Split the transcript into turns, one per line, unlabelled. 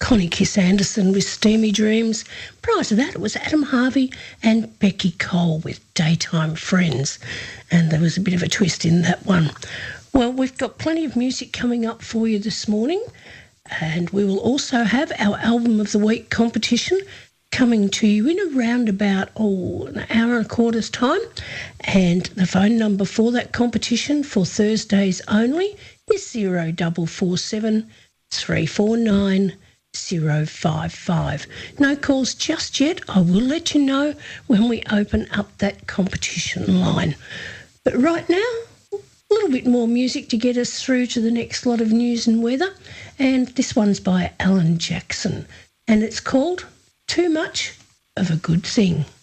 Connie Kiss Anderson with Steamy Dreams. Prior to that, it was Adam Harvey and Becky Cole with Daytime Friends. And there was a bit of a twist in that one. Well, we've got plenty of music coming up for you this morning. And we will also have our Album of the Week competition coming to you in around about an hour and a quarter's time. And the phone number for that competition for Thursdays only is 0447 349 055. No calls just yet. I will let you know when we open up that competition line. But right now, a little bit more music to get us through to the next lot of news and weather. And this one's by Alan Jackson. And it's called Too Much of a Good Thing.